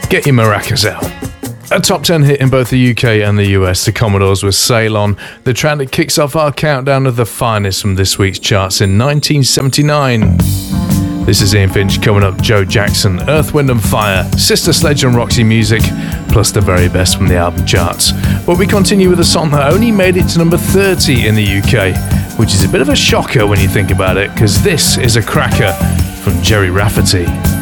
Get your maracas out. A top 10 hit in both the UK and the US, the Commodores with Sail On, the track that kicks off our countdown of the finest from this week's charts in 1979. This is Ian Finch. Coming up, Joe Jackson, Earth, Wind and Fire, Sister Sledge and Roxy Music, plus the very best from the album charts. But we continue with a song that only made it to number 30 in the UK, which is a bit of a shocker when you think about it, because this is a cracker from Gerry Rafferty.